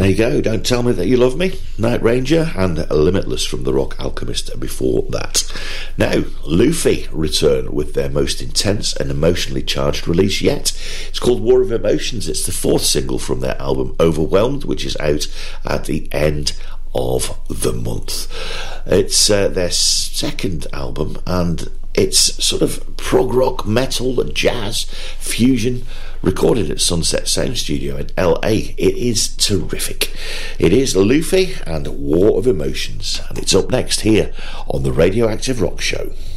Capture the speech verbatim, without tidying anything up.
There you go, Don't Tell Me That You Love Me, Night Ranger, and Limitless from The Rock Alchemist before that. Now, Luffy return with their most intense and emotionally charged release yet. It's called War of Emotions. It's the fourth single from their album Overwhelmed, which is out at the end of the month. It's uh, their second album, and it's sort of prog rock, metal, jazz, fusion, recorded at Sunset Sound Studio in L A. It is terrific. It is Luffy and War of Emotions, and it's up next here on the Radioactive Rock Show.